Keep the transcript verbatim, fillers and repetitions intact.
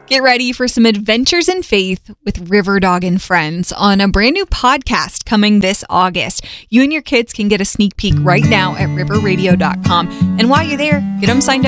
Get ready for some adventures in faith with River Dog and Friends on a brand new podcast coming this August. You and your kids can get a sneak peek right now at river radio dot com. And while you're there, get them signed up